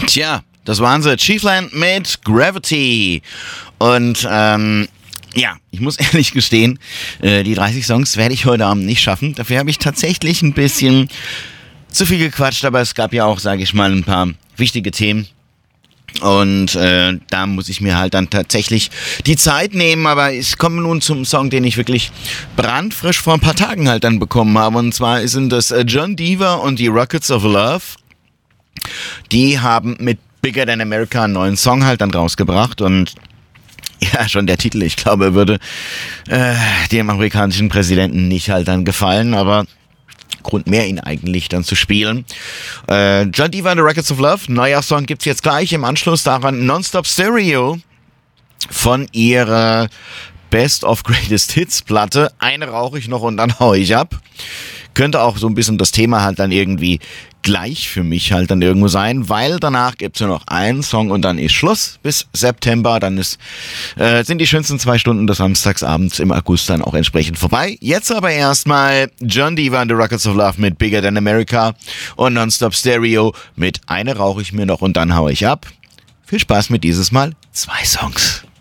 Tja, das waren sie. Chiefland mit Gravity. Und ja, ich muss ehrlich gestehen, die 30 Songs werde ich heute Abend nicht schaffen. Dafür habe ich tatsächlich ein bisschen zu viel gequatscht, aber es gab ja auch, sage ich mal, ein paar wichtige Themen. Und da muss ich mir halt dann tatsächlich die Zeit nehmen, aber ich komme nun zum Song, den ich wirklich brandfrisch vor ein paar Tagen halt dann bekommen habe. Und zwar sind das John Deaver und die Rockets of Love. Die haben mit Bigger Than America einen neuen Song halt dann rausgebracht und ja, schon der Titel, ich glaube, würde dem amerikanischen Präsidenten nicht halt dann gefallen, aber Grund mehr, ihn eigentlich dann zu spielen. John Deaver and the Rockets of Love, neuer Song gibt's jetzt gleich, im Anschluss daran Nonstop Stereo von ihrer Best of Greatest Hits Platte. Eine rauche ich noch und dann hau ich ab. Könnte auch so ein bisschen das Thema halt dann irgendwie gleich für mich halt dann irgendwo sein, weil danach gibt's nur noch einen Song und dann ist Schluss bis September. Dann sind die schönsten 2 Stunden des Samstagsabends im August dann auch entsprechend vorbei. Jetzt aber erstmal John Deaver and the Rockets of Love mit Bigger Than America und Nonstop Stereo mit Eine rauche ich mir noch und dann hau ich ab. Viel Spaß mit dieses Mal 2 Songs.